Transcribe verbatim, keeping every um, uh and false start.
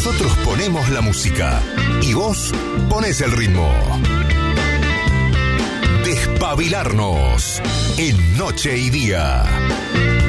Nosotros ponemos la música y vos ponés el ritmo. Despabilarnos en Noche y Día.